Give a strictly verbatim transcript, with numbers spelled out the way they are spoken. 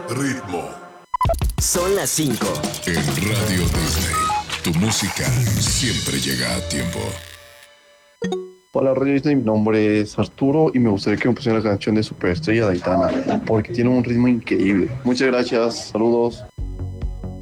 Ritmo. Son las cinco. En Radio Disney, tu música siempre llega a tiempo. Hola Radio Disney, mi nombre es Arturo y me gustaría que me pusieran la canción de Superestrella de Aitana porque tiene un ritmo increíble. Muchas gracias, saludos.